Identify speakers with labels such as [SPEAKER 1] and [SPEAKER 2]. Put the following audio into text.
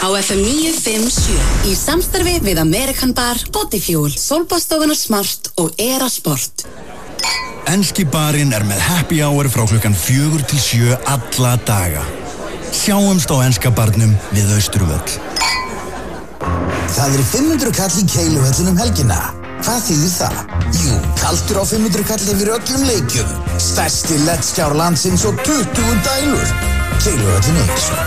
[SPEAKER 1] á FM 957 í samstarfi við American Bar, Bodyfuel, Sólbaðstofunar Smart og Era Sport.
[SPEAKER 2] Enski barinn með happy hour frá klukkan 4 til 7 alla daga. Sjáumst á enska barnum við Austurvöll.
[SPEAKER 3] Það 500 kall í Keiluhöllinum helgina. Hvað þýðir það? Jú, kaltur á 500 kall yfir öllum leikjum. Stærsti LED-skjár landsins og 20 dælur. Keiluhöllin Eiríksson.